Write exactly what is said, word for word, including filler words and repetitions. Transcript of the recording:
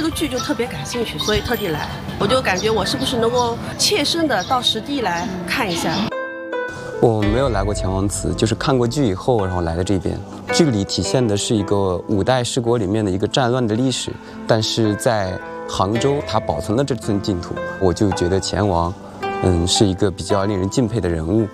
个剧就特别感兴趣，所以特地来。我就感觉我是不是能够切身的到实地来看一下。 我没有来过乾王祠，就是看过剧以后，然后来了这边。剧里体现的是一个五代十国里面的一个战乱的历史，但是在杭州，它保存了这寸净土，我就觉得乾王，嗯，是一个比较令人敬佩的人物。